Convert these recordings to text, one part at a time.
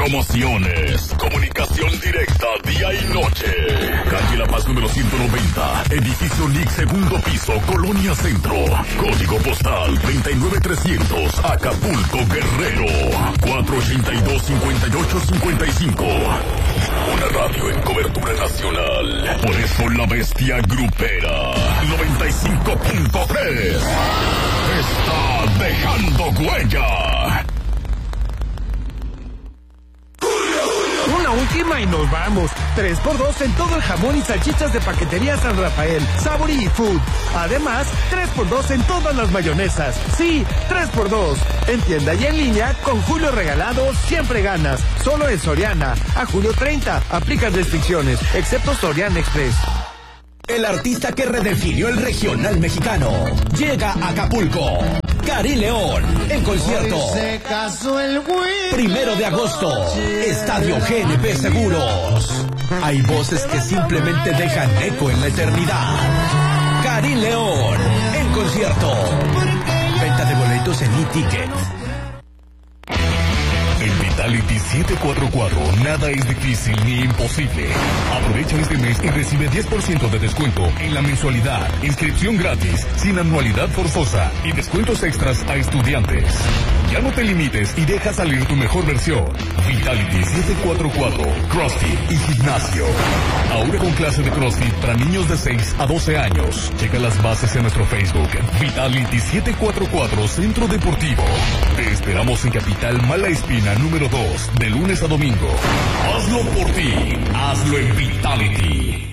Promociones, comunicación directa, día y noche. Calle La Paz número 190, edificio LIC, segundo piso, Colonia Centro. Código postal 39300, Acapulco, Guerrero. 482-5855. Una radio en cobertura nacional. Por eso la bestia grupera 95.3 está dejando huella. Una última y nos vamos. 3x2 en todo el jamón y salchichas de Paquetería San Rafael, Sabori y Food. Además, 3x2 en todas las mayonesas. Sí, 3x2. En tienda y en línea, con Julio Regalado, siempre ganas. Solo en Soriana. A julio 30. Aplican restricciones, excepto Soriana Express. El artista que redefinió el regional mexicano llega a Acapulco. Karim León, en concierto. 1 de agosto, Estadio GNP Seguros. Hay voces que simplemente dejan eco en la eternidad. Karim León, en concierto. Venta de boletos en e-ticket. En Vitality 744, nada es difícil ni imposible. Aprovecha este mes y recibe 10% de descuento en la mensualidad, inscripción gratis, sin anualidad forzosa y descuentos extras a estudiantes. Ya no te limites y deja salir tu mejor versión. Vitality 744, CrossFit y gimnasio. Ahora con clase de CrossFit para niños de 6 a 12 años. Checa las bases en nuestro Facebook. Vitality 744 Centro Deportivo. Te esperamos en Capital Mala Espina número 2, de lunes a domingo. Hazlo por ti, hazlo en Vitality.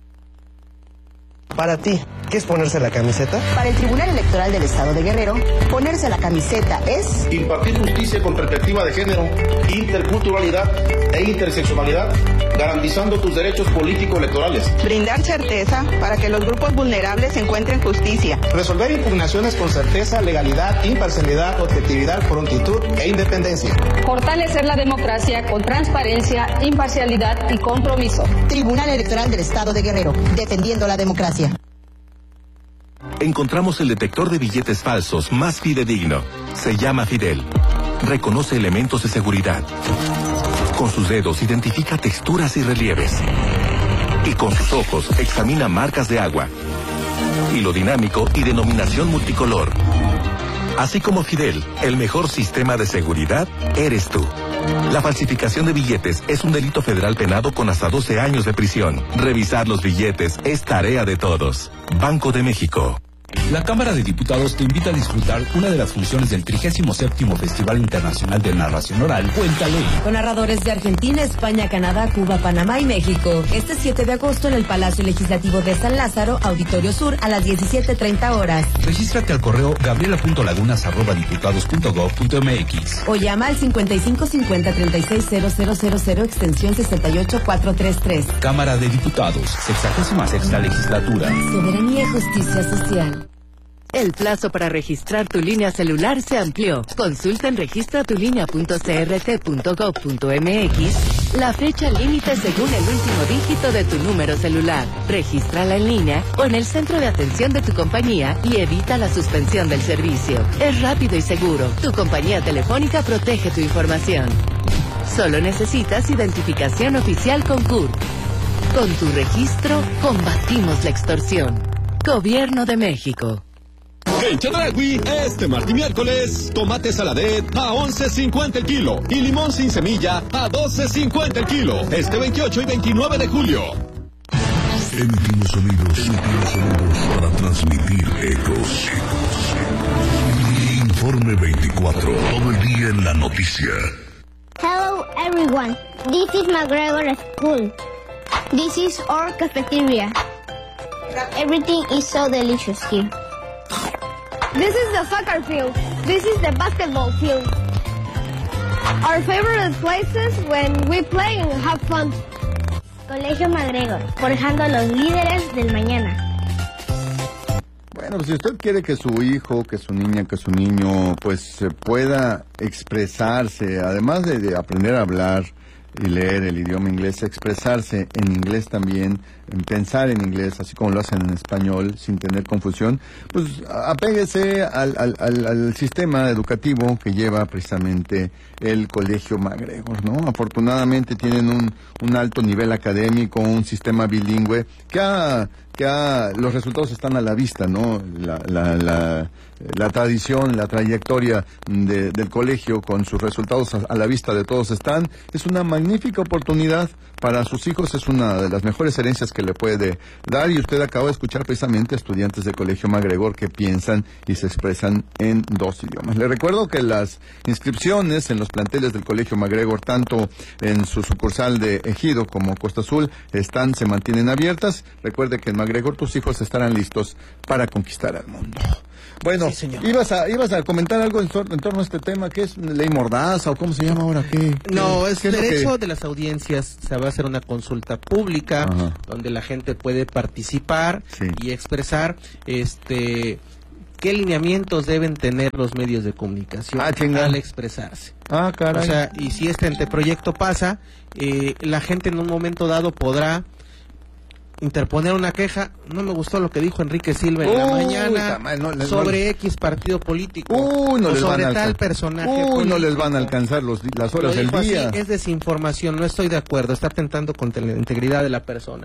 Para ti, ¿qué es ponerse la camiseta? Para el Tribunal Electoral del Estado de Guerrero, ponerse la camiseta es... impartir justicia con perspectiva de género, interculturalidad e intersexualidad, garantizando tus derechos político-electorales. Brindar certeza para que los grupos vulnerables encuentren justicia. Resolver impugnaciones con certeza, legalidad, imparcialidad, objetividad, prontitud e independencia. Fortalecer la democracia con transparencia, imparcialidad y compromiso. Tribunal Electoral del Estado de Guerrero, defendiendo la democracia. Encontramos el detector de billetes falsos más fidedigno. Se llama Fidel. Reconoce elementos de seguridad. Con sus dedos identifica texturas y relieves. Y con sus ojos examina marcas de agua. Hilo dinámico y denominación multicolor. Así como Fidel, el mejor sistema de seguridad eres tú. La falsificación de billetes es un delito federal penado con hasta 12 años de prisión. Revisar los billetes es tarea de todos. Banco de México. La Cámara de Diputados te invita a disfrutar una de las funciones del 37º Festival Internacional de Narración Oral, Cuéntale. Con narradores de Argentina, España, Canadá, Cuba, Panamá y México. Este 7 de agosto en el Palacio Legislativo de San Lázaro, Auditorio Sur, a las 17:30 horas. Regístrate al correo gabriela.lagunas@diputados.gov.mx o llama al 5550-360000 extensión 68433. Cámara de Diputados, 66ª Legislatura. Soberanía y justicia social. El plazo para registrar tu línea celular se amplió. Consulta en registratulinea.crt.gov.mx la fecha límite según el último dígito de tu número celular. Regístrala en línea o en el centro de atención de tu compañía y evita la suspensión del servicio. Es rápido y seguro. Tu compañía telefónica protege tu información. Solo necesitas identificación oficial con CURP. Con tu registro, combatimos la extorsión. Gobierno de México. En Chedraui, este martes y miércoles, tomate saladet a 11.50 el kilo y limón sin semilla a 12.50 el kilo. Este 28 y 29 de julio. Emitimos sonidos para transmitir ecos. Informe 24, todo el día en la noticia. Hello everyone, this is McGregor School. This is our cafeteria. Everything is so delicious here. This is the soccer field. This is the basketball field. Our favorite places when we play and have fun. Colegio McGregor, forjando a los líderes del mañana. Bueno, pues si usted quiere que su hijo, que su niña, que su niño, pues pueda expresarse, además de aprender a hablar, y leer el idioma inglés, expresarse en inglés también, en pensar en inglés, así como lo hacen en español, sin tener confusión, pues apéguese al sistema educativo que lleva precisamente el Colegio MacGregor, ¿no? Afortunadamente tienen un alto nivel académico, un sistema bilingüe los resultados están a la vista, ¿no? La tradición, la trayectoria del colegio con sus resultados a la vista de todos están. Es una magnífica oportunidad para sus hijos, es una de las mejores herencias que le puede dar, y usted acaba de escuchar precisamente a estudiantes del Colegio MacGregor que piensan y se expresan en 2 idiomas. Le recuerdo que las inscripciones en los planteles del Colegio MacGregor, tanto en su sucursal de Ejido como Costa Azul, se mantienen abiertas. Recuerde que en MacGregor tus hijos estarán listos para conquistar al mundo. Bueno, sí, ibas a comentar algo en torno a este tema, ¿qué es ley mordaza o cómo se llama ahora? No, es derecho de las audiencias. Se va a hacer una consulta pública donde la gente puede participar y expresar qué lineamientos deben tener los medios de comunicación al expresarse. Caray. O sea, y si este anteproyecto pasa, la gente en un momento dado podrá interponer una queja. No me gustó lo que dijo Enrique Silva en la mañana sobre X partido político o sobre tal personaje político. No les van a alcanzar las horas del día. Así, es desinformación, no estoy de acuerdo, está atentando contra la integridad de la persona.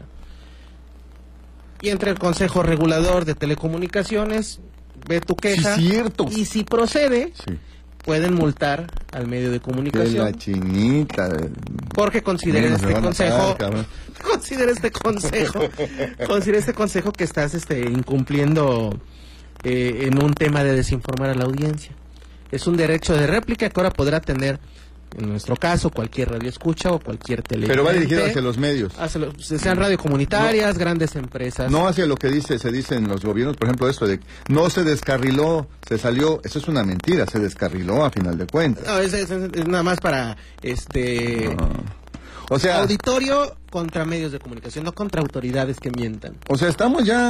Y entre el Consejo Regulador de Telecomunicaciones, ve tu queja, sí, cierto. Y si procede, pueden multar al medio de comunicación. La chinita. Porque consideren este consejo, considera este consejo que estás incumpliendo en un tema de desinformar a la audiencia. Es un derecho de réplica que ahora podrá tener, en nuestro caso, cualquier radioescucha o cualquier tele. Pero va dirigido hacia los medios. Sean radiocomunitarias, grandes empresas. No hacia lo que se dice en los gobiernos, por ejemplo, esto de no se descarriló, se salió, eso es una mentira, se descarriló a final de cuentas. No, es nada más para O sea, auditorio contra medios de comunicación, no contra autoridades que mientan. O sea, estamos ya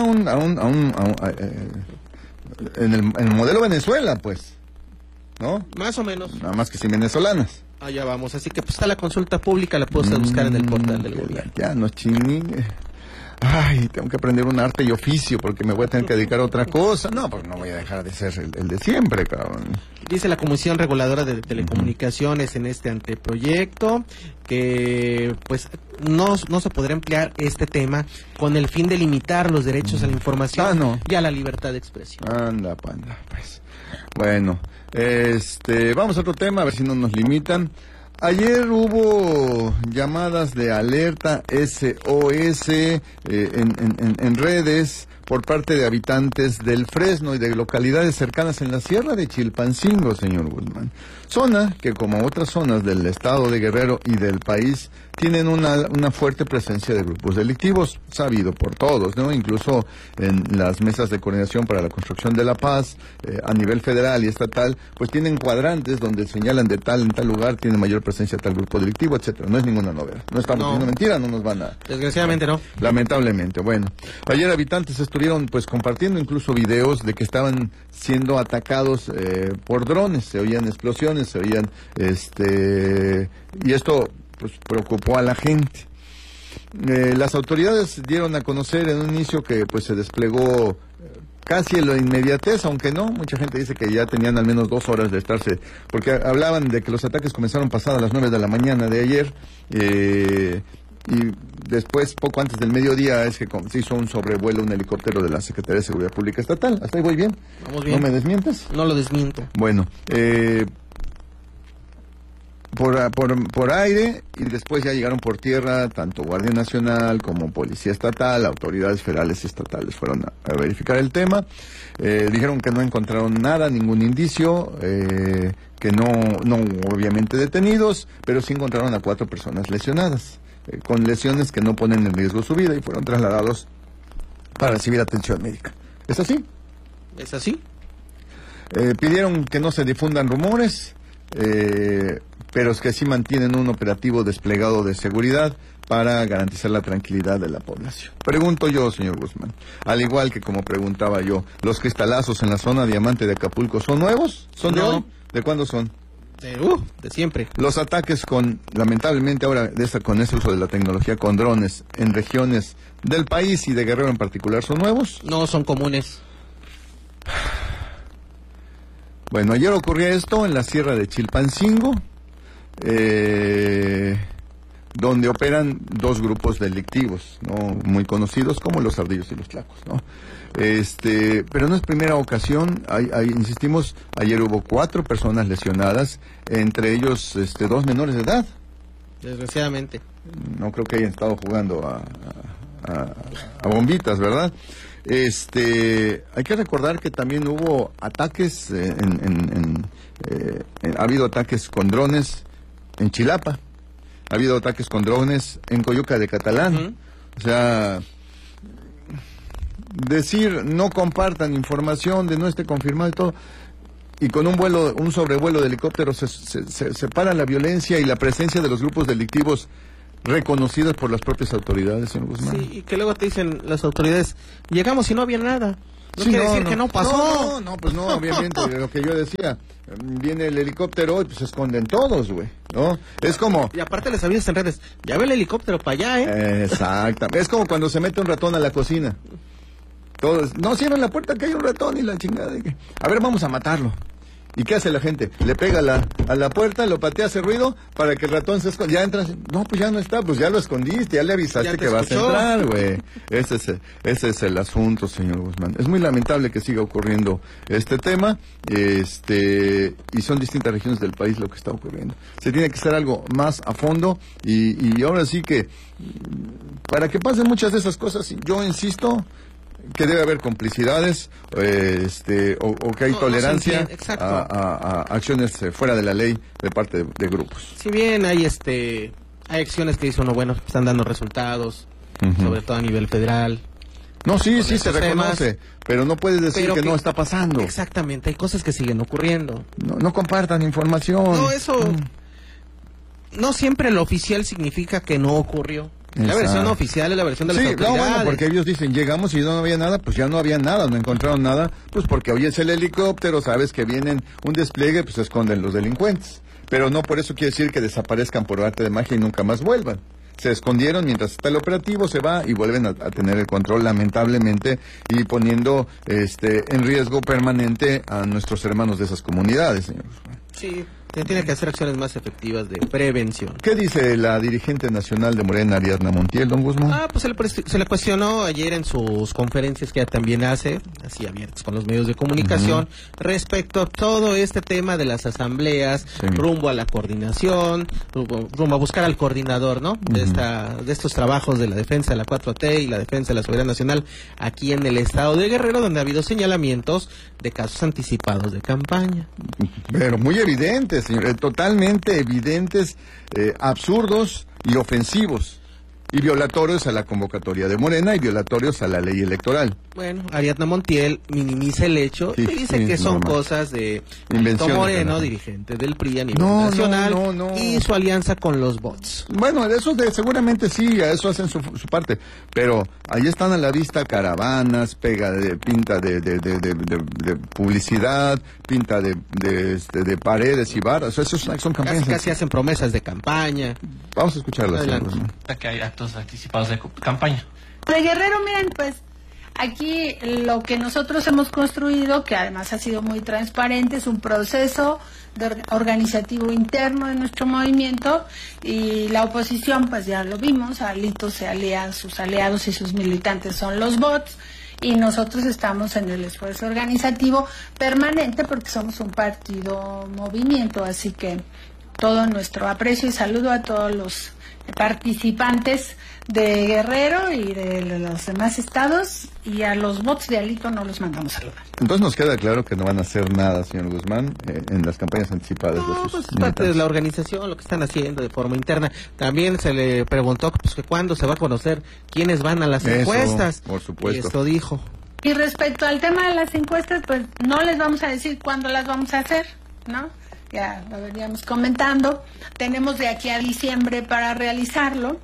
en el modelo Venezuela, pues, ¿no? Más o menos. Nada más que sin venezolanas. Allá vamos, así que pues está la consulta pública, la puedes buscar en el portal del gobierno. Ya, no chingue. Ay, tengo que aprender un arte y oficio porque me voy a tener que dedicar a otra cosa. No, pues no voy a dejar de ser el de siempre, cabrón. Dice la Comisión Reguladora de Telecomunicaciones en este anteproyecto que pues no se podrá emplear este tema con el fin de limitar los derechos a la información y a la libertad de expresión. Anda, pues. Bueno, vamos a otro tema, a ver si no nos limitan. Ayer hubo llamadas de alerta SOS en redes por parte de habitantes del Fresno y de localidades cercanas en la Sierra de Chilpancingo, señor Guzmán. Zona que, como otras zonas del estado de Guerrero y del país, tienen una fuerte presencia de grupos delictivos, sabido por todos, ¿no? Incluso en las mesas de coordinación para la construcción de la paz, a nivel federal y estatal, pues tienen cuadrantes donde señalan en tal lugar tiene mayor presencia tal grupo delictivo, etcétera. No es ninguna novedad. No estamos diciendo mentira, no nos van a... Desgraciadamente no. Lamentablemente. Bueno, ayer habitantes estuvieron pues compartiendo incluso videos de que estaban siendo atacados por drones, se oían explosiones, se oían y esto pues preocupó a la gente. Las autoridades dieron a conocer en un inicio que pues se desplegó casi en la inmediatez, aunque no, mucha gente dice que ya tenían al menos 2 horas de estarse, porque hablaban de que los ataques comenzaron pasadas las 9 de la mañana de ayer, y después, poco antes del mediodía, es que se hizo un sobrevuelo, un helicóptero de la Secretaría de Seguridad Pública Estatal. ¿Hasta ahí voy bien? Vamos bien. ¿No me desmientes? No lo desmiento. Bueno, por aire, y después ya llegaron por tierra tanto Guardia Nacional como Policía Estatal, autoridades federales y estatales fueron a verificar el tema. Dijeron que no encontraron nada, ningún indicio, que no obviamente detenidos, pero sí encontraron a 4 personas lesionadas, con lesiones que no ponen en riesgo su vida, y fueron trasladados para recibir atención médica. ¿Es así? ¿Es así? Pidieron que no se difundan rumores, pero es que sí mantienen un operativo desplegado de seguridad para garantizar la tranquilidad de la población. Pregunto yo, señor Guzmán, al igual que como preguntaba yo, ¿los cristalazos en la zona Diamante de Acapulco son nuevos? ¿Son de hoy? ¿De cuándo son? De siempre. Los ataques lamentablemente ahora, con ese uso de la tecnología, con drones en regiones del país y de Guerrero en particular, ¿son nuevos? No, son comunes. Bueno, ayer ocurrió esto en la sierra de Chilpancingo, donde operan dos grupos delictivos, ¿no? Muy conocidos como los Ardillos y los Tlacos, ¿no? Pero no es primera ocasión, insistimos, ayer hubo 4 personas lesionadas, entre ellos 2 menores de edad. Desgraciadamente. No creo que hayan estado jugando a bombitas, ¿verdad? Hay que recordar que también hubo ataques, ha habido ataques con drones en Chilapa, ha habido ataques con drones en Coyuca de Catalán. O sea, decir no compartan información de no esté confirmado y todo, y con un sobrevuelo de helicópteros se para la violencia y la presencia de los grupos delictivos reconocidos por las propias autoridades, señor Guzmán. Sí, y que luego te dicen las autoridades, llegamos y no había nada. No quiere decir que no pasó. Pues no, obviamente, lo que yo decía, viene el helicóptero y pues se esconden todos, güey, ¿no? Es como... Y aparte les avisas en redes, ya ve el helicóptero para allá, ¿eh? Exactamente, es como cuando se mete un ratón a la cocina. Todos, no cierran la puerta que hay un ratón y la chingada. A ver, vamos a matarlo. ¿Y qué hace la gente? Le pega a la puerta, lo patea, hace ruido para que el ratón se esconda. Ya entras, no, pues ya no está, pues ya lo escondiste, ya le avisaste que vas a entrar, güey. Ese es el asunto, señor Guzmán. Es muy lamentable que siga ocurriendo este tema, y son distintas regiones del país lo que está ocurriendo. Se tiene que hacer algo más a fondo, y ahora sí que, para que pasen muchas de esas cosas, yo insisto que debe haber complicidades, o que hay tolerancia a acciones fuera de la ley de parte de grupos. Si bien hay acciones que dice uno, bueno, están dando resultados, sobre todo a nivel federal. No, sí, se reconoce, pero no puedes decir que no está pasando. Exactamente, hay cosas que siguen ocurriendo. No compartan información. No, eso... No siempre lo oficial significa que no ocurrió. La versión oficial es la versión de las autoridades. No, bueno, porque ellos dicen, llegamos y no había nada, pues ya no había nada, no encontraron nada, pues porque oyes el helicóptero, sabes que vienen un despliegue, pues se esconden los delincuentes. Pero no por eso quiere decir que desaparezcan por arte de magia y nunca más vuelvan. Se escondieron mientras está el operativo, se va y vuelven a tener el control, lamentablemente, y poniendo en riesgo permanente a nuestros hermanos de esas comunidades, señor. Sí, tiene que hacer acciones más efectivas de prevención. ¿Qué dice la dirigente nacional de Morena, Ariadna Montiel, don Guzmán? Pues se le cuestionó ayer en sus conferencias que ella también hace, así abiertas con los medios de comunicación, respecto a todo este tema de las asambleas, rumbo a la coordinación, rumbo a buscar al coordinador, ¿no? De estos trabajos de la defensa de la 4T y la defensa de la seguridad nacional aquí en el estado de Guerrero, donde ha habido señalamientos de casos anticipados de campaña. Pero muy evidentes, señor, totalmente evidentes, absurdos y ofensivos, y violatorios a la convocatoria de Morena y violatorios a la ley electoral. Bueno, Ariadna Montiel minimiza el hecho y dice que son cosas de Benito Moreno, dirigente del PRI a nivel nacional, y su alianza con los bots. Bueno, eso seguramente sí, a eso hacen su parte, pero ahí están a la vista caravanas, pinta de publicidad, pinta de paredes y barras, eso son campañas. Casi hacen promesas de campaña. Vamos a escucharlas. Que hay actos anticipados de campaña. De Guerrero, miren, pues aquí lo que nosotros hemos construido, que además ha sido muy transparente, es un proceso organizativo interno de nuestro movimiento, y la oposición, pues ya lo vimos, Alito se alía, sus aliados y sus militantes son los bots, y nosotros estamos en el esfuerzo organizativo permanente porque somos un partido movimiento, así que todo nuestro aprecio y saludo a todos los participantes de Guerrero y de los demás estados, y a los bots de Alito no los mandamos a saludar. Entonces nos queda claro que no van a hacer nada, señor Guzmán, en las campañas anticipadas de sus pues es parte de la organización, lo que están haciendo de forma interna. También se le preguntó pues, que cuándo se va a conocer quiénes van a las encuestas. Por supuesto. Y esto dijo. Y respecto al tema de las encuestas, pues no les vamos a decir cuándo las vamos a hacer, ¿no? Ya lo veníamos comentando. Tenemos de aquí a diciembre para realizarlo.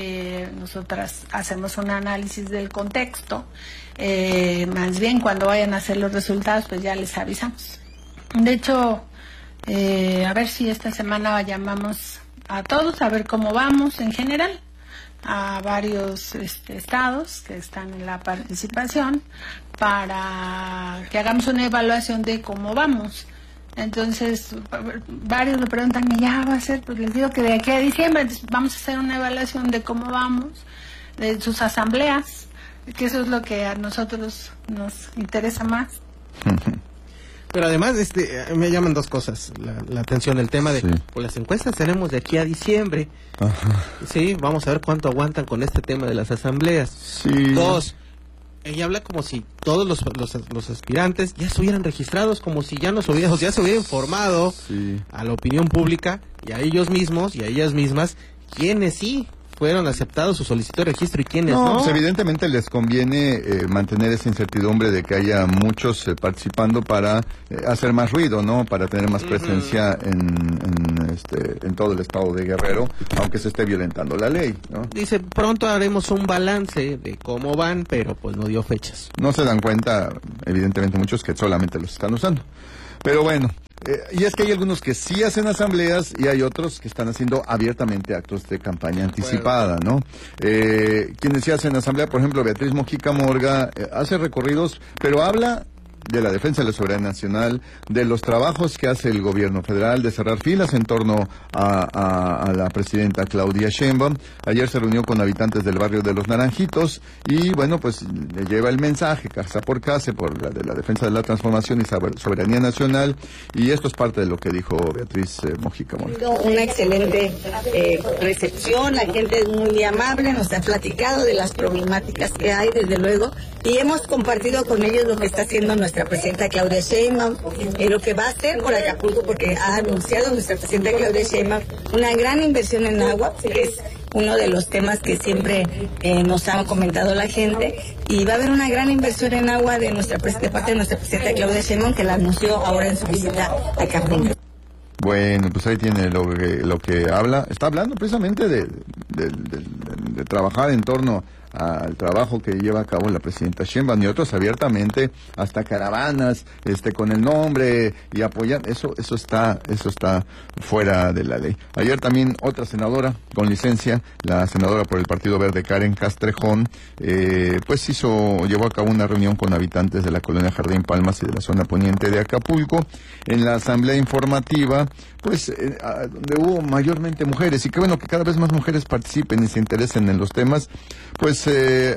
Nosotras hacemos un análisis del contexto. Más bien cuando vayan a hacer los resultados, pues ya les avisamos. De hecho, A ver si esta semana llamamos a todos, a ver cómo vamos en general, a varios estados que están en la participación, para que hagamos una evaluación de cómo vamos. Entonces, varios me preguntan, ¿y ya va a ser? Pues les digo que de aquí a diciembre vamos a hacer una evaluación de cómo vamos, de sus asambleas, que eso es lo que a nosotros nos interesa más. Pero además, me llaman dos cosas la atención, el tema de, pues las encuestas tenemos de aquí a diciembre. Ajá. Sí, vamos a ver cuánto aguantan con este tema de las asambleas. Sí. Dos, ella habla como si todos los aspirantes ya estuvieran registrados, como si ya se hubiera informado a la opinión pública y a ellos mismos y a ellas mismas quiénes sí fueron aceptados su solicitud de registro y quiénes no. Pues evidentemente les conviene mantener esa incertidumbre de que haya muchos participando para hacer más ruido, ¿no? Para tener más presencia en todo el estado de Guerrero, aunque se esté violentando la ley, ¿no? Dice, pronto haremos un balance de cómo van, pero pues no dio fechas. No se dan cuenta, evidentemente muchos, que solamente los están usando. Pero bueno, y es que hay algunos que sí hacen asambleas y hay otros que están haciendo abiertamente actos de campaña anticipada, ¿no? Quienes sí hacen asamblea, por ejemplo, Beatriz Mojica Morga, hace recorridos, pero habla de la defensa de la soberanía nacional, de los trabajos que hace el gobierno federal, de cerrar filas en torno a la presidenta Claudia Sheinbaum. Ayer se reunió con habitantes del barrio de Los Naranjitos y, bueno, pues le lleva el mensaje, casa por casa, de la defensa de la transformación y soberanía nacional, y esto es parte de lo que dijo Beatriz Mojica Morga. Una excelente recepción, la gente es muy amable, nos ha platicado de las problemáticas que hay, desde luego, y hemos compartido con ellos lo que está haciendo nuestra presidenta Claudia Sheinbaum, lo que va a hacer por Acapulco, porque ha anunciado nuestra presidenta Claudia Sheinbaum una gran inversión en agua, que es uno de los temas que siempre nos ha comentado la gente, y va a haber una gran inversión en agua de parte de nuestra presidenta Claudia Sheinbaum, que la anunció ahora en su visita a Acapulco. Bueno, pues ahí tiene lo que habla. Está hablando precisamente de trabajar en torno al trabajo que lleva a cabo la presidenta Sheinbaum, y otros abiertamente, hasta caravanas, con el nombre y apoyar. Eso está fuera de la ley. Ayer también otra senadora con licencia, la senadora por el Partido Verde, Karen Castrejón, pues llevó a cabo una reunión con habitantes de la colonia Jardín Palmas y de la zona poniente de Acapulco, en la asamblea informativa, pues donde hubo mayormente mujeres, y qué bueno que cada vez más mujeres participen y se interesen en los temas. Pues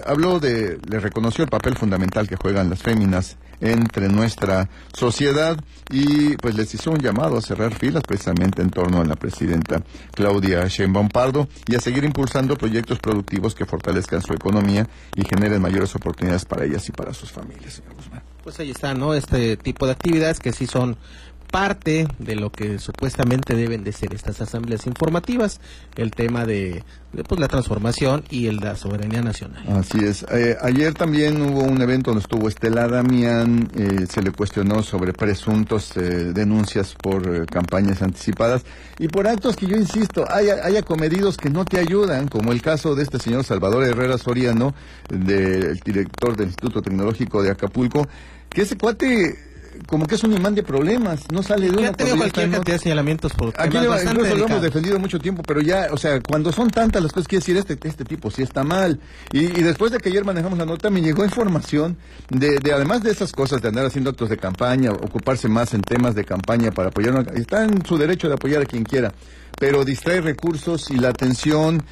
le reconoció el papel fundamental que juegan las féminas entre nuestra sociedad, y pues les hizo un llamado a cerrar filas precisamente en torno a la presidenta Claudia Sheinbaum Pardo y a seguir impulsando proyectos productivos que fortalezcan su economía y generen mayores oportunidades para ellas y para sus familias, señor Guzmán. Pues ahí está, ¿no? Este tipo de actividades que sí son parte de lo que supuestamente deben de ser estas asambleas informativas, el tema de la transformación y la soberanía nacional. Así es. Ayer también hubo un evento donde estuvo Estela Damián, se le cuestionó sobre presuntos denuncias por campañas anticipadas y por actos que, yo insisto, hay acomedidos que no te ayudan, como el caso de este señor Salvador Herrera Soriano, del director del Instituto Tecnológico de Acapulco, que ese cuate como que es un imán de problemas, no sale de una. Ya tengo cualquier cantidad de señalamientos por aquí incluso lo hemos defendido mucho tiempo, pero ya, o sea, cuando son tantas las cosas, quiere decir, este tipo sí está mal. Y después de que ayer manejamos la nota, me llegó información de además de esas cosas, de andar haciendo actos de campaña, ocuparse más en temas de campaña para apoyar, está en su derecho de apoyar a quien quiera, pero distrae recursos y la atención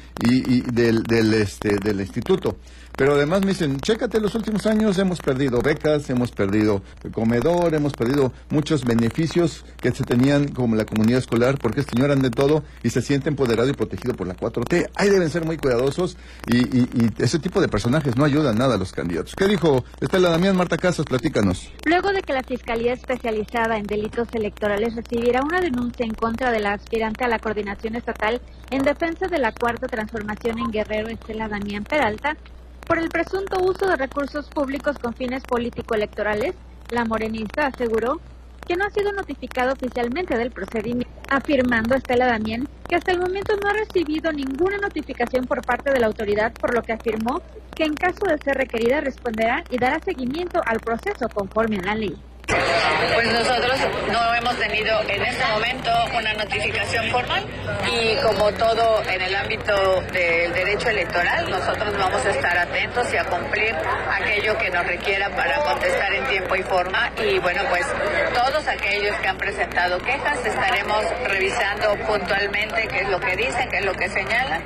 del instituto. Pero además me dicen, chécate, los últimos años hemos perdido becas, hemos perdido comedor, hemos perdido muchos beneficios que se tenían como la comunidad escolar, porque este señor anda de todo y se siente empoderado y protegido por la 4T. Ahí deben ser muy cuidadosos y ese tipo de personajes no ayudan nada a los candidatos. ¿Qué dijo Estela Damián? Marta Casas, platícanos. Luego de que la Fiscalía Especializada en Delitos Electorales recibiera una denuncia en contra de la aspirante a la coordinación estatal en defensa de la Cuarta Transformación en Guerrero, Estela Damián Peralta, por el presunto uso de recursos públicos con fines político-electorales, la morenista aseguró que no ha sido notificado oficialmente del procedimiento, afirmando Estela Damián que hasta el momento no ha recibido ninguna notificación por parte de la autoridad, por lo que afirmó que en caso de ser requerida responderá y dará seguimiento al proceso conforme a la ley. Pues nosotros no hemos tenido en este momento una notificación formal y como todo en el ámbito del derecho electoral, nosotros vamos a estar atentos y a cumplir aquello que nos requiera para contestar en tiempo y forma. Y bueno, pues todos aquellos que han presentado quejas estaremos revisando puntualmente qué es lo que dicen, qué es lo que señalan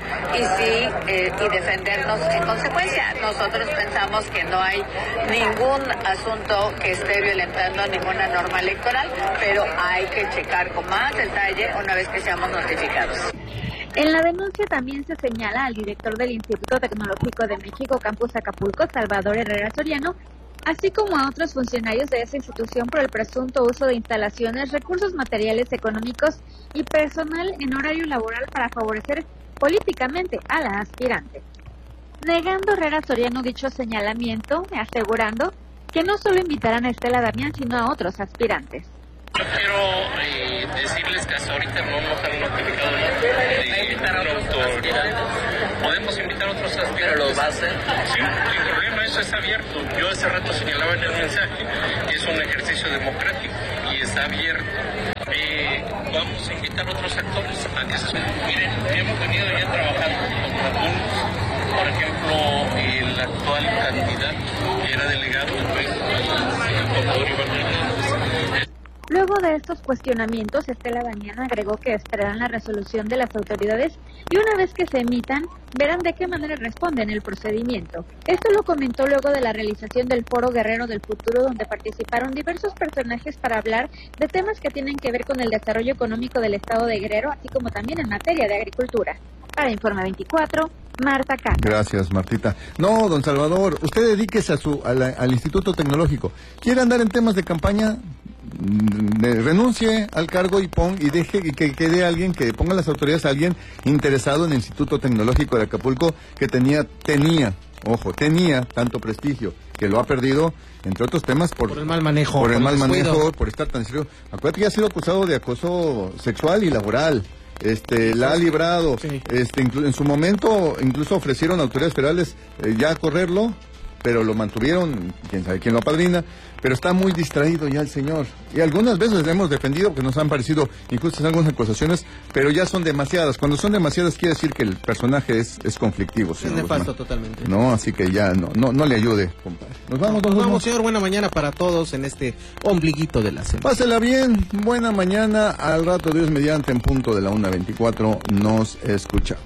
y defendernos en consecuencia. Nosotros pensamos que no hay ningún asunto que esté violentando ninguna norma electoral, pero hay que checar con más detalle una vez que seamos notificados. En la denuncia también se señala al director del Instituto Tecnológico de México, Campus Acapulco, Salvador Herrera Soriano, así como a otros funcionarios de esa institución por el presunto uso de instalaciones, recursos materiales económicos y personal en horario laboral para favorecer políticamente a la aspirante. Negando Herrera Soriano dicho señalamiento, asegurando que no solo invitarán a Estela Damián, sino a otros aspirantes. Yo quiero decirles que hasta ahorita no nos han notificado de invitar a otros aspirantes. Podemos invitar a otros aspirantes. ¿Pero lo va a hacer? Sí, sin problema, eso está abierto. Yo hace rato señalaba en el mensaje que es un ejercicio democrático y está abierto. Vamos a invitar a otros actores a que se... Miren, hemos venido ya trabajando con algunos. Por ejemplo, el actual candidato que era delegado del gobernador Iván Hernández. Luego de estos cuestionamientos, Estela Damián agregó que esperarán la resolución de las autoridades y una vez que se emitan, verán de qué manera responden el procedimiento. Esto lo comentó luego de la realización del Foro Guerrero del Futuro, donde participaron diversos personajes para hablar de temas que tienen que ver con el desarrollo económico del estado de Guerrero, así como también en materia de agricultura. Para Informe 24, Marta Cata. Gracias, Martita. No, don Salvador, usted dedíquese al Instituto Tecnológico. ¿Quiere andar en temas de campaña? Renuncie al cargo y deje que quede alguien, que ponga las autoridades a alguien interesado en el Instituto Tecnológico de Acapulco, que tenía tanto prestigio, que lo ha perdido, entre otros temas, por el mal manejo. Por estar tan serio. Acuérdate que ha sido acusado de acoso sexual y laboral. La ha librado. Sí. En su momento, incluso ofrecieron a autoridades federales ya correrlo, pero lo mantuvieron, quién sabe quién lo apadrina, pero está muy distraído ya el señor. Y algunas veces le hemos defendido, porque nos han parecido injustas algunas acusaciones, pero ya son demasiadas. Cuando son demasiadas quiere decir que el personaje es conflictivo. Es nefasto totalmente. No, así que ya no le ayude, compadre. Nos vamos, señor. Buena mañana para todos en este ombliguito de la semana. Pásela bien, buena mañana. Al rato, Dios mediante, en punto de la 1:24, nos escuchamos.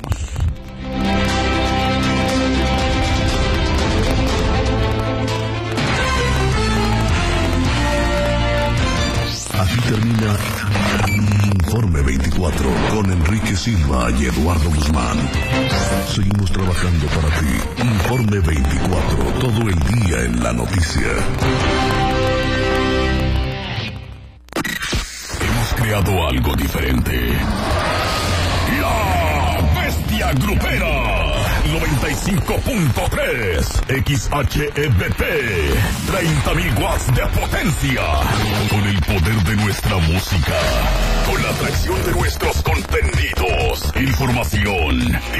Aquí termina Informe 24 con Enrique Silva y Eduardo Guzmán. Seguimos trabajando para ti. Informe 24, todo el día en la noticia. Hemos creado algo diferente. La Bestia Grupera. 95.3 XHEBP, 30.000 watts de potencia, con el poder de nuestra música, con la atracción de nuestros contenidos, información,